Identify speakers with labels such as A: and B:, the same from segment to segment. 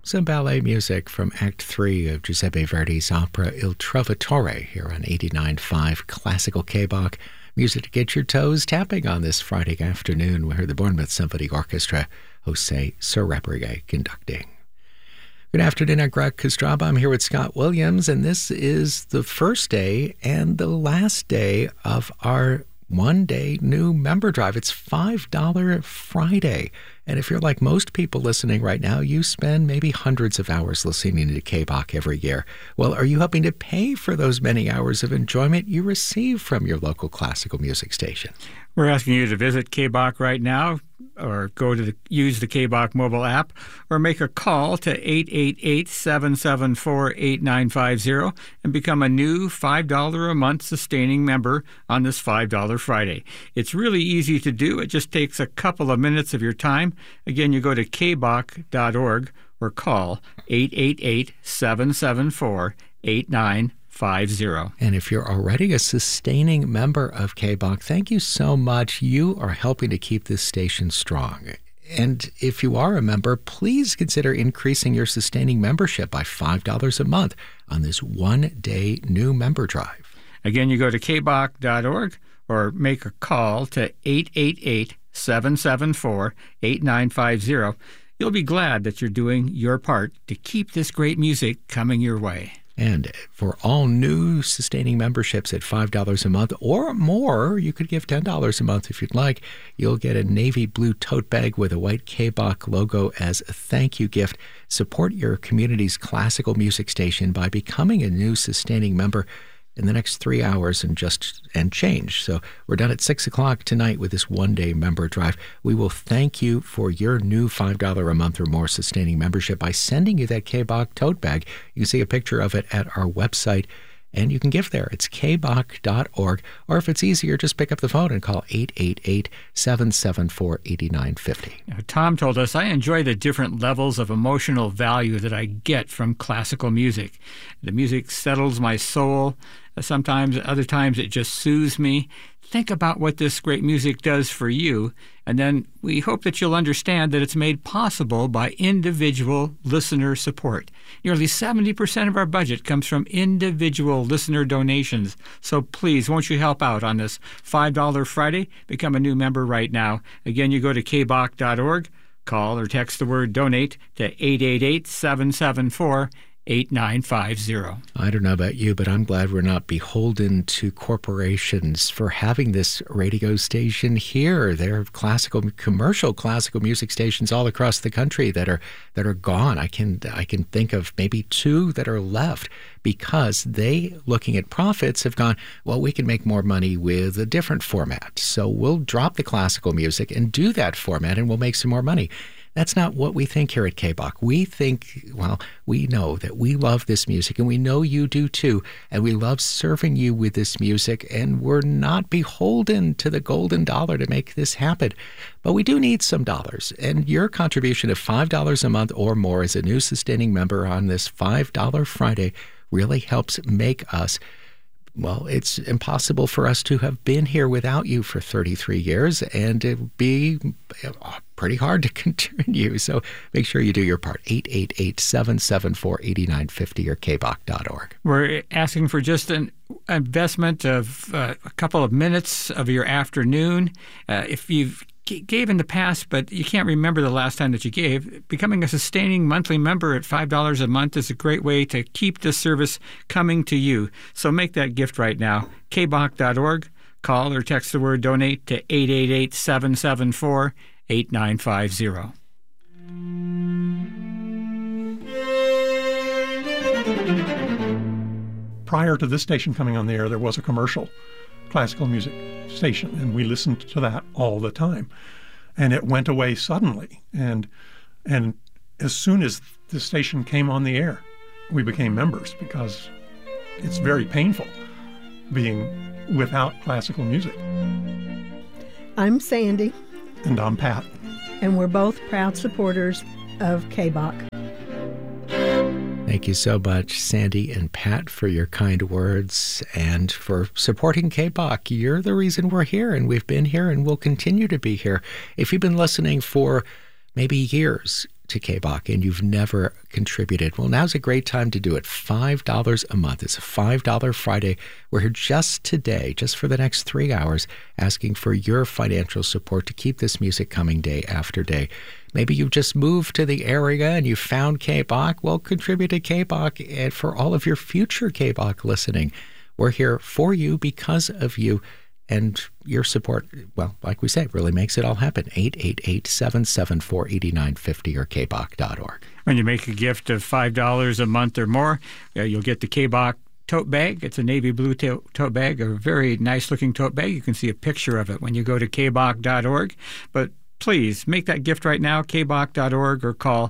A: Some ballet music from Act 3 of Giuseppe Verdi's opera Il Trovatore here on 89.5 Classical K-Bach. Music to get your toes tapping on this Friday afternoon. We heard the Bournemouth Symphony Orchestra, Jose Sorrebrigue conducting. Good afternoon, I'm Greg Kostraba. I'm here with Scott Williams, and this is the first day and the last day of our one-day new member drive. It's $5 Friday. And if you're like most people listening right now, you spend maybe hundreds of hours listening to K-Bach every year. Well, are you hoping to pay for those many hours of enjoyment you receive from your local classical music station?
B: We're asking you to visit K-Bach right now, or use the K-Bach mobile app, or make a call to 888-774-8950 and become a new $5 a month sustaining member on this $5 Friday. It's really easy to do. It just takes a couple of minutes of your time. Again, you go to kbach.org or call 888-774-8950.
A: And if you're already a sustaining member of K-Bach, thank you so much. You are helping to keep this station strong. And if you are a member, please consider increasing your sustaining membership by $5 a month on this one-day new member drive.
B: Again, you go to kbach.org or make a call to 888-774-8950. You'll be glad that you're doing your part to keep this great music coming your way.
A: And for all new sustaining memberships at $5 a month or more, you could give $10 a month if you'd like. You'll get a navy blue tote bag with a white K-Bach logo as a thank you gift. Support your community's classical music station by becoming a new sustaining member in the next 3 hours and change. So we're done at 6 o'clock tonight with this one-day member drive. We will thank you for your new $5 a month or more sustaining membership by sending you that K-Bach tote bag. You can see a picture of it at our website, and you can give there. It's kbach.org, or if it's easier, just pick up the phone and call 888-774-8950.
B: Tom told us, I enjoy the different levels of emotional value that I get from classical music. The music settles my soul. Sometimes, other times, it just soothes me. Think about what this great music does for you, and then we hope that you'll understand that it's made possible by individual listener support. Nearly 70% of our budget comes from individual listener donations. So please, won't you help out on this $5 Friday? Become a new member right now. Again, you go to kbach.org, call or text the word donate to 888-774-8950. I
A: don't know about you, but I'm glad we're not beholden to corporations for having this radio station here. There are commercial classical music stations all across the country that are gone. I can think of maybe 2 that are left because they, looking at profits, have gone, well, we can make more money with a different format. So we'll drop the classical music and do that format and we'll make some more money. That's not what we think here at K-Bach. We think, we know that we love this music, and we know you do too, and we love serving you with this music, and we're not beholden to the golden dollar to make this happen. But we do need some dollars, and your contribution of $5 a month or more as a new sustaining member on this $5 Friday really helps make us. Well, it's impossible for us to have been here without you for 33 years, and it would be pretty hard to continue. So make sure you do your part. 888-774-8950 or kbach.org.
B: We're asking for just an investment of a couple of minutes of your afternoon. If you've gave in the past, but you can't remember the last time that you gave, becoming a sustaining monthly member at $5 a month is a great way to keep this service coming to you. So make that gift right now. kbach.org. Call or text the word donate to 888-774-8950.
C: Prior to this station coming on the air, there was a commercial classical music station, and we listened to that all the time. And it went away suddenly. And as soon as the station came on the air, we became members because it's very painful being without classical music.
D: I'm Sandy.
C: And I'm Pat.
D: And we're both proud supporters of K-Bach.
A: Thank you so much, Sandy and Pat, for your kind words and for supporting K-Bach. You're the reason we're here, and we've been here and will continue to be here. If you've been listening for maybe years, to KBOC and you've never contributed, well, now's a great time to do it. $5 a month. It's a $5 Friday. We're here just today, just for the next 3 hours, asking for your financial support to keep this music coming day after day. Maybe you just moved to the area and you found KBOC. Well, contribute to KBOC and for all of your future KBOC listening. We're here for you, because of you. And your support, well, like we say, really makes it all happen. 888-774-8950 or kbok.org.
B: When you make a gift of $5 a month or more, you'll get the KBOC tote bag. It's a navy blue tote bag, a very nice-looking tote bag. You can see a picture of it when you go to kbok.org. But please make that gift right now, kbok.org, or call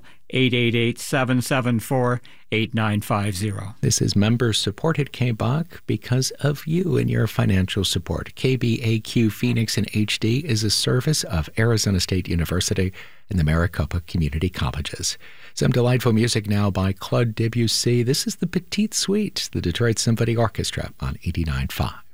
B: 888-774-8950.
A: This is member-supported KBOC because of you and your financial support. KBAQ Phoenix in HD is a service of Arizona State University and the Maricopa Community Colleges. Some delightful music now by Claude Debussy. This is the Petite Suite, the Detroit Symphony Orchestra on 89.5.